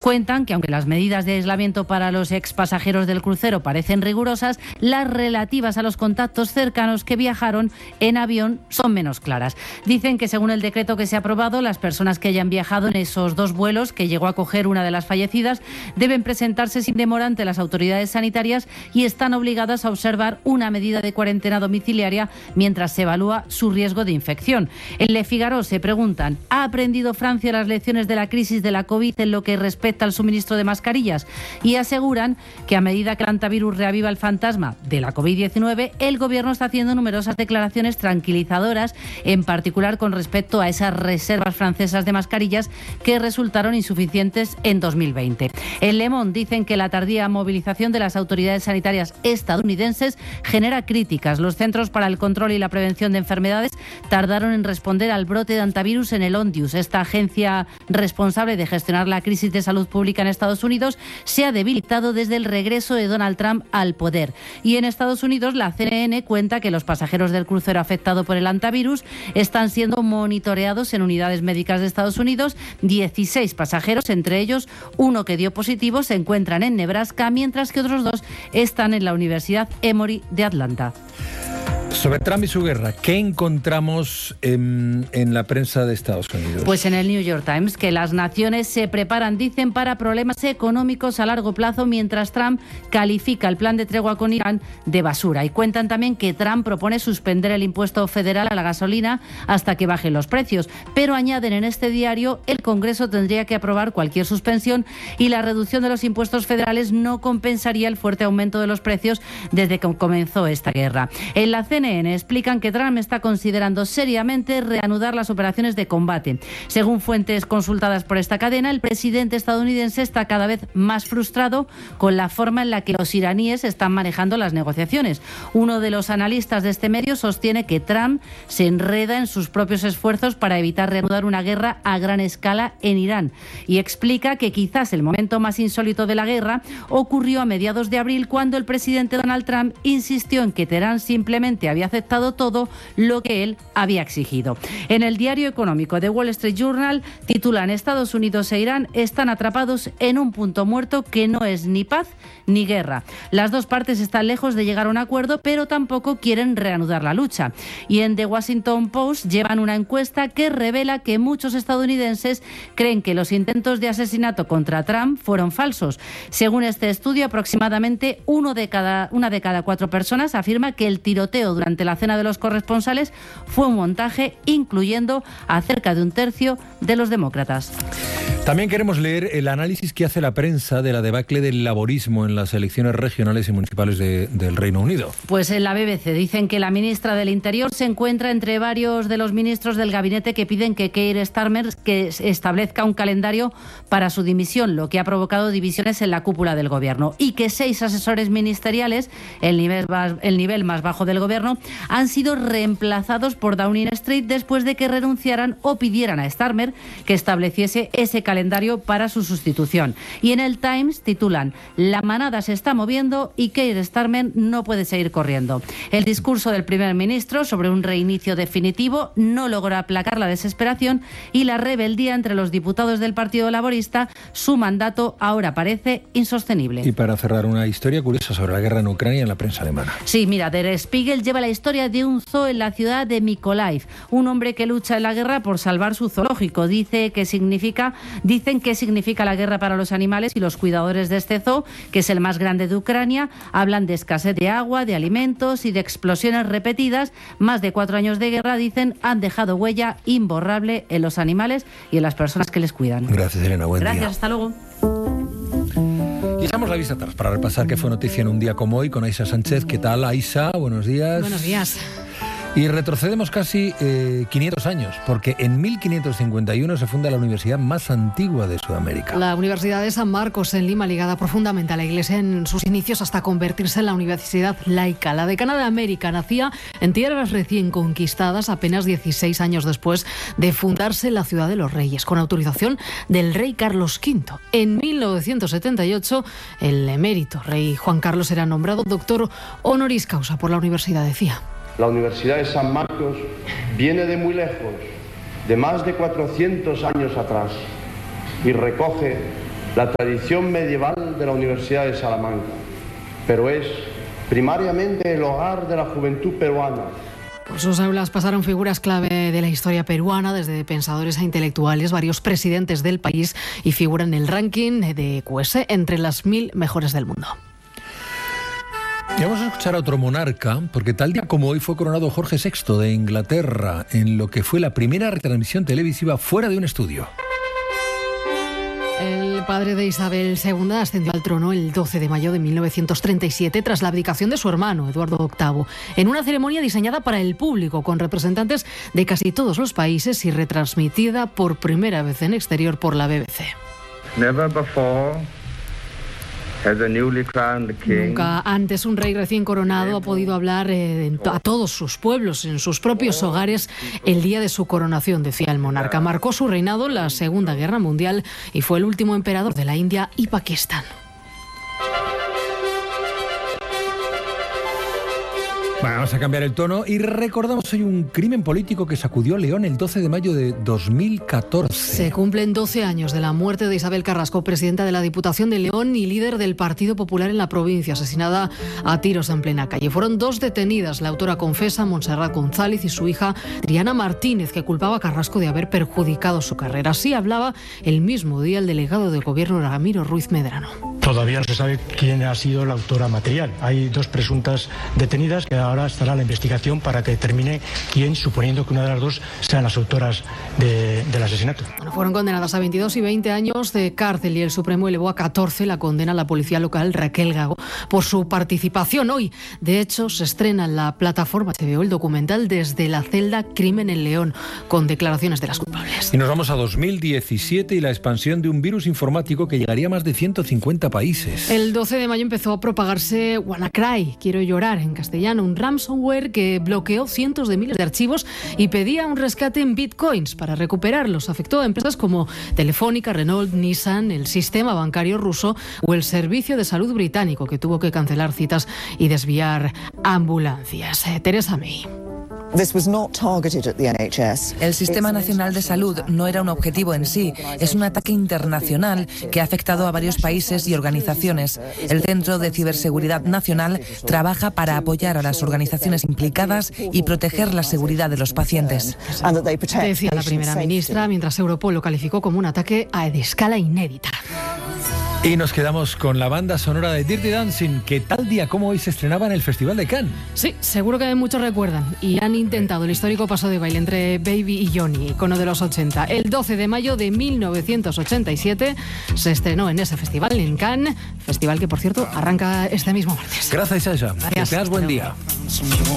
Cuentan que aunque las medidas de aislamiento para los expasajeros del crucero parecen rigurosas, las relativas a los contactos cercanos que viajaron en avión son menos claras. Dicen que según el decreto que se ha aprobado, las personas que hayan viajado en esos 2 vuelos que llegó a coger una de las fallecidas deben presentarse sin demora ante las autoridades sanitarias y están obligadas a observar una medida de cuarentena domiciliaria mientras se evalúa su riesgo de infección. En Le Figaro se preguntan, ¿ha aprendido Francia las lecciones de la crisis de la COVID en lo que respecta al suministro de mascarillas? Y aseguran que a medida que el hantavirus reaviva el fantasma de la COVID-19, el Gobierno está haciendo numerosas declaraciones tranquilizadoras, en particular con respecto a esas reservas francesas de mascarillas que resultaron insuficientes en 2020. En Le Monde dicen que la tardía movilización de las autoridades sanitarias estadounidenses genera críticas. Los Centros para el Control y la Prevención de Enfermedades tardaron en responder al brote de hantavirus en el Ondius. Esta agencia responsable de gestionar la crisis de salud pública en Estados Unidos se ha debilitado desde el regreso de Donald Trump al poder. Y en Estados Unidos, la CNN cuenta que los pasajeros del crucero afectado por el hantavirus están siendo monitoreados en unidades médicas de Estados Unidos. 16 pasajeros, entre ellos uno que dio positivo, se encuentran en Nebraska, mientras que otros 2 están en la Universidad Emory de Atlanta. Sobre Trump y su guerra, ¿qué encontramos en la prensa de Estados Unidos? Pues en el New York Times, que las naciones se preparan, dicen, para problemas económicos a largo plazo, mientras Trump califica el plan de tregua con Irán de basura. Y cuentan también que Trump propone suspender el impuesto federal a la gasolina hasta que bajen los precios. Pero añaden en este diario, el Congreso tendría que aprobar cualquier suspensión y la reducción de los impuestos federales no compensaría el fuerte aumento de los precios desde que comenzó esta guerra. En la CNN explican que Trump está considerando seriamente reanudar las operaciones de combate. Según fuentes consultadas por esta cadena, el presidente estadounidense está cada vez más frustrado con la forma en la que los iraníes están manejando las negociaciones. Uno de los analistas de este medio sostiene que Trump se enreda en sus propios esfuerzos para evitar reanudar una guerra a gran escala en Irán y explica que quizás el momento más insólito de la guerra ocurrió a mediados de abril, cuando el presidente Donald Trump insistió en que Teherán simplemente había aceptado todo lo que él había exigido. En el diario económico de Wall Street Journal titulan: Estados Unidos e Irán están atrapados en un punto muerto que no es ni paz ni guerra. Las dos partes están lejos de llegar a un acuerdo, pero tampoco quieren reanudar la lucha. Y en The Washington Post llevan una encuesta que revela que muchos estadounidenses creen que los intentos de asesinato contra Trump fueron falsos. Según este estudio, aproximadamente una de cada 4 personas afirma que el tiroteo durante la cena de los corresponsales fue un montaje, incluyendo a cerca de un tercio de los demócratas. También queremos leer el análisis que hace la prensa de la debacle del laborismo en las elecciones regionales y municipales del Reino Unido. Pues en la BBC dicen que la ministra del Interior se encuentra entre varios de los ministros del gabinete que piden que Keir Starmer establezca un calendario para su dimisión, lo que ha provocado divisiones en la cúpula del gobierno, y que 6 asesores ministeriales, el nivel más bajo del gobierno, han sido reemplazados por Downing Street después de que renunciaran o pidieran a Starmer que estableciese ese calendario para su sustitución. Y en el Times titulan: la manada se está moviendo y Keir Starmer no puede seguir corriendo. El discurso del primer ministro sobre un reinicio definitivo no logró aplacar la desesperación y la rebeldía entre los diputados del Partido Laborista. Su mandato ahora parece insostenible. Y para cerrar, una historia curiosa sobre la guerra en Ucrania en la prensa alemana. Sí, mira, Der Spiegel lleva la historia de un zoo en la ciudad de Mykolaiv, un hombre que lucha en la guerra por salvar su zoológico. Dicen que significa la guerra para los animales, y los cuidadores de este zoo, que es el más grande de Ucrania, hablan de escasez de agua, de alimentos y de explosiones repetidas. Más de 4 años de guerra, dicen, han dejado huella imborrable en los animales y en las personas que les cuidan. Gracias, Elena. Buen día. Gracias, hasta luego. Y echamos la vista atrás para repasar qué fue noticia en un día como hoy con Aisha Sánchez. ¿Qué tal, Aisha? Buenos días. Buenos días. Y retrocedemos casi 500 años, porque en 1551 se funda la universidad más antigua de Sudamérica. La Universidad de San Marcos en Lima, ligada profundamente a la Iglesia en sus inicios hasta convertirse en la universidad laica. La decana de América nacía en tierras recién conquistadas apenas 16 años después de fundarse la Ciudad de los Reyes, con autorización del rey Carlos V. En 1978, el emérito rey Juan Carlos era nombrado doctor honoris causa por la Universidad de Cía. La Universidad de San Marcos viene de muy lejos, de más de 400 años atrás, y recoge la tradición medieval de la Universidad de Salamanca, pero es primariamente el hogar de la juventud peruana. Por sus aulas pasaron figuras clave de la historia peruana, desde pensadores a intelectuales, varios presidentes del país, y figura en el ranking de QS entre las 1000 mejores del mundo. Y vamos a escuchar a otro monarca, porque tal día como hoy fue coronado Jorge VI de Inglaterra en lo que fue la primera retransmisión televisiva fuera de un estudio. El padre de Isabel II ascendió al trono el 12 de mayo de 1937 tras la abdicación de su hermano, Eduardo VIII, en una ceremonia diseñada para el público con representantes de casi todos los países y retransmitida por primera vez en exterior por la BBC. Never before has a newly crowned king. Nunca antes un rey recién coronado ha podido hablar a todos sus pueblos, en sus propios hogares, el día de su coronación, decía el monarca. Marcó su reinado en la Segunda Guerra Mundial y fue el último emperador de la India y Pakistán. Bueno, vamos a cambiar el tono y recordamos hoy un crimen político que sacudió León el 12 de mayo de 2014. Se cumplen 12 años de la muerte de Isabel Carrasco, presidenta de la Diputación de León y líder del Partido Popular en la provincia, asesinada a tiros en plena calle. Fueron 2 detenidas, la autora confesa, Montserrat González, y su hija Triana Martínez, que culpaba a Carrasco de haber perjudicado su carrera. Así hablaba el mismo día el delegado del Gobierno, Ramiro Ruiz Medrano. Todavía no se sabe quién ha sido la autora material. Hay 2 presuntas detenidas que ahora estará la investigación para que determine quién, suponiendo que una de las 2 sean las autoras del asesinato. Bueno, fueron condenadas a 22 y 20 años de cárcel y el Supremo elevó a 14 la condena a la policía local Raquel Gago por su participación. Hoy, de hecho, se estrena en la plataforma HBO el documental Desde la celda, Crimen en León, con declaraciones de las culpables. Y nos vamos a 2017 y la expansión de un virus informático que llegaría a más de 150 países. El 12 de mayo empezó a propagarse WannaCry, quiero llorar en castellano, un ransomware que bloqueó cientos de miles de archivos y pedía un rescate en bitcoins para recuperarlos. Afectó a empresas como Telefónica, Renault, Nissan, el sistema bancario ruso o el servicio de salud británico, que tuvo que cancelar citas y desviar ambulancias. Teresa May. El Sistema Nacional de Salud no era un objetivo en sí, es un ataque internacional que ha afectado a varios países y organizaciones. El Centro de Ciberseguridad Nacional trabaja para apoyar a las organizaciones implicadas y proteger la seguridad de los pacientes. Decía la primera ministra, mientras Europol lo calificó como un ataque a escala inédita. Y nos quedamos con la banda sonora de Dirty Dancing, que tal día como hoy se estrenaba en el Festival de Cannes. Sí, seguro que muchos recuerdan y han intentado el histórico paso de baile entre Baby y Johnny, icono de los 80. El 12 de mayo de 1987 se estrenó en ese festival en Cannes, festival que, por cierto, arranca este mismo martes. Gracias, Sasha. Gracias. Que tengas buen día.